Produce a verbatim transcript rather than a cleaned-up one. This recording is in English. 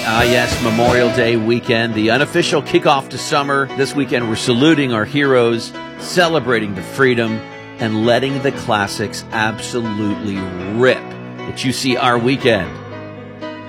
Ah, yes, Memorial Day weekend, the unofficial kickoff to summer. This weekend, we're saluting our heroes, celebrating the freedom, and letting the classics absolutely rip. It's U C R Weekend.